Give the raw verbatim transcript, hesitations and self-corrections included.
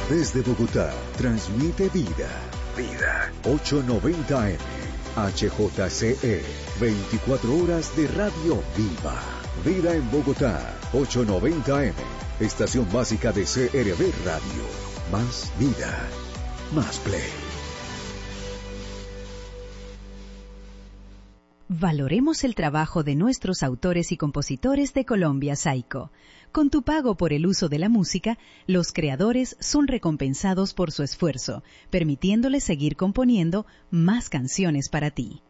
Desde Bogotá, transmite Vida. Vida. ochocientos noventa eme. H J C E. veinticuatro horas de radio viva. Vida en Bogotá. ochocientos noventa eme. Estación básica de C R V Radio. Más vida. Más play. Valoremos el trabajo de nuestros autores y compositores de Colombia Saico. Con tu pago por el uso de la música, los creadores son recompensados por su esfuerzo, permitiéndoles seguir componiendo más canciones para ti.